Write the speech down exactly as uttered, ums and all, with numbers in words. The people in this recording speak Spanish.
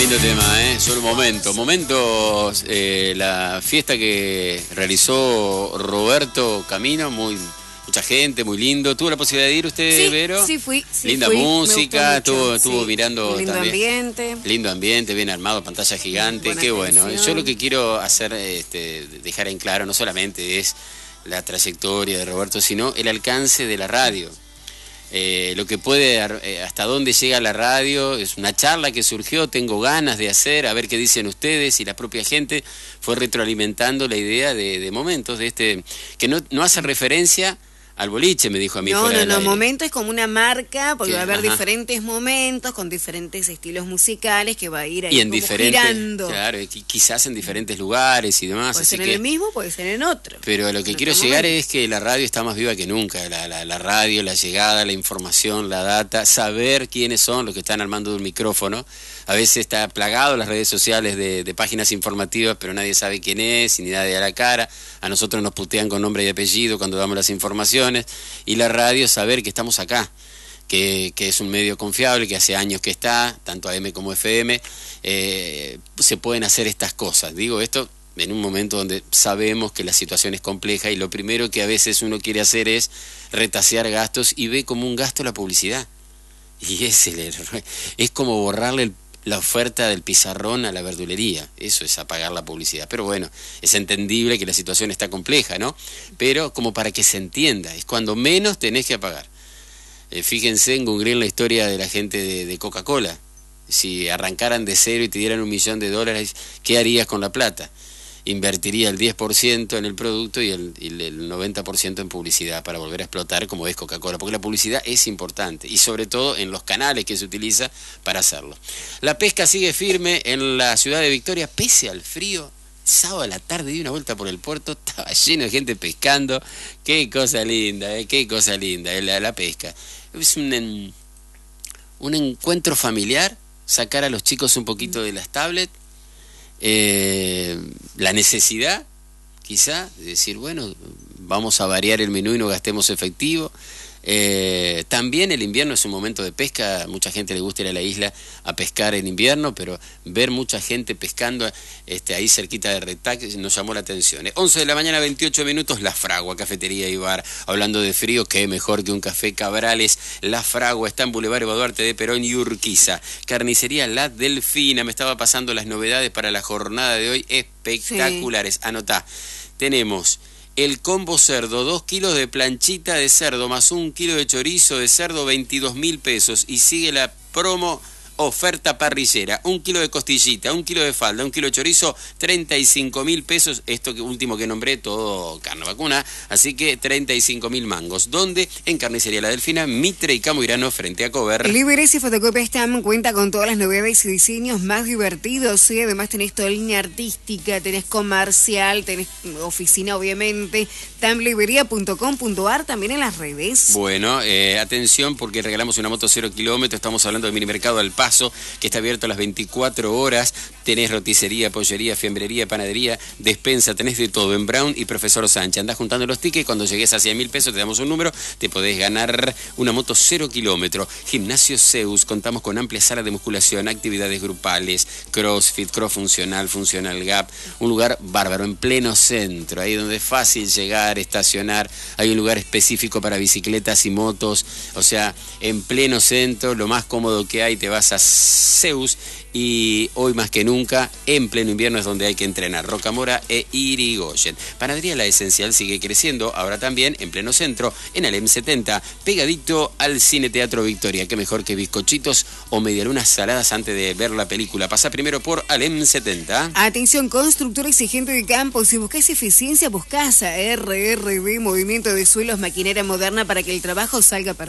lindo tema, ¿eh? Solo momento. Momentos, eh, la fiesta que realizó Roberto Camino, muy mucha gente, muy lindo. ¿Tuvo la posibilidad de ir usted, sí, Vero? Sí, fui. Sí, Linda fui. música, estuvo, sí. estuvo mirando lindo también. ambiente. Lindo ambiente, bien armado, pantalla gigante. Buena Qué bueno. canción. Yo lo que quiero hacer, este, dejar en claro, no solamente es la trayectoria de Roberto, sino el alcance de la radio. Eh, lo que puede, eh, hasta dónde llega la radio, es una charla que surgió, tengo ganas de hacer, a ver qué dicen ustedes, y la propia gente fue retroalimentando la idea de, de momentos, de este, que no, no hace referencia al boliche, me dijo a mí. No, fuera no, del no, aire. momento es como una marca, porque ¿Qué? va a haber Ajá. diferentes momentos con diferentes estilos musicales que va a ir ahí Y en como diferentes, girando. claro, y quizás en diferentes lugares y demás. Puede así ser que, en el mismo, puede ser en otro. pero a lo que en quiero otro llegar momento. es que la radio está más viva que nunca, la, la, la radio, la llegada, la información, la data, saber quiénes son los que están armando un micrófono. A veces está plagado las redes sociales de, de páginas informativas, pero nadie sabe quién es, ni nadie da la cara. A nosotros nos putean con nombre y apellido cuando damos las informaciones. Y la radio, saber que estamos acá, que, que es un medio confiable, que hace años que está, tanto A M como F M, eh, se pueden hacer estas cosas. Digo esto en un momento donde sabemos que la situación es compleja y lo primero que a veces uno quiere hacer es retasear gastos y ve como un gasto la publicidad. Y es, el error. Es como borrarle el la oferta del pizarrón a la verdulería, eso es apagar la publicidad. Pero bueno, es entendible que la situación está compleja, ¿no? Pero como para que se entienda, es cuando menos tenés que apagar. Eh, fíjense en Google la historia de la gente de, de Coca-Cola. Si arrancaran de cero y te dieran un millón de dólares, ¿qué harías con la plata? Invertiría el diez por ciento en el producto y el, y el noventa por ciento en publicidad para volver a explotar como es Coca-Cola, porque la publicidad es importante y sobre todo en los canales que se utiliza para hacerlo. La pesca sigue firme en la ciudad de Victoria, pese al frío. Sábado a la tarde di una vuelta por el puerto, estaba lleno de gente pescando. Qué cosa linda, eh, qué cosa linda, eh, la, la pesca. Es un, en, un encuentro familiar, sacar a los chicos un poquito de las tablets. Eh, la necesidad quizá de decir, bueno, vamos a variar el menú y no gastemos efectivo. Eh, también el invierno es un momento de pesca, mucha gente le gusta ir a la isla a pescar en invierno, pero ver mucha gente pescando este, ahí cerquita de Retac nos llamó la atención. Eh, once de la mañana, veintiocho minutos, La Fragua, cafetería y bar. Hablando de frío, qué mejor que un café Cabrales. La Fragua está en Boulevard Eva Duarte de Perón y Urquiza. Carnicería La Delfina, me estaba pasando las novedades para la jornada de hoy, espectaculares. Sí. Anotá, tenemos el combo cerdo, dos kilos de planchita de cerdo más un kilo de chorizo de cerdo, veintidós mil pesos. Y sigue la promo oferta parrillera, un kilo de costillita, un kilo de falda, un kilo de chorizo, treinta y cinco mil pesos. Esto que último que nombré, todo carne vacuna, así que treinta y cinco mil mangos. ¿Dónde? En Carnicería La Delfina, Mitre y Camuirano, frente a Cover. Libres y Fotocopia Stam cuenta con todas las novedades y diseños más divertidos, y además tenés toda línea artística, tenés comercial, tenés oficina obviamente, tamlibería punto com punto ar, también en las redes. Bueno, eh, atención porque regalamos una moto cero kilómetros, estamos hablando de Minimercado al Paso, que está abierto a las veinticuatro horas, tenés roticería, pollería, fiambrería, panadería, despensa, tenés de todo en Brown y Profesor Sánchez. Andás juntando los tickets, cuando llegues a cien mil pesos te damos un número, te podés ganar una moto cero kilómetros. Gimnasio Zeus, contamos con amplia sala de musculación, actividades grupales, crossfit, cross funcional, funcional gap, un lugar bárbaro en pleno centro, ahí donde es fácil llegar, estacionar, hay un lugar específico para bicicletas y motos, o sea, en pleno centro, lo más cómodo que hay, te vas a Zeus. Y hoy más que nunca, en pleno invierno es donde hay que entrenar. Rocamora e Irigoyen. Panadería La Esencial sigue creciendo, ahora también en pleno centro, en Alem setenta, pegadito al Cine Teatro Victoria. Qué mejor que bizcochitos o medialunas saladas antes de ver la película. Pasa primero por Alem setenta. Atención, constructor exigente de campo. Si buscas eficiencia, buscas a R R B, Movimiento de Suelos, maquinaria moderna para que el trabajo salga perfecto.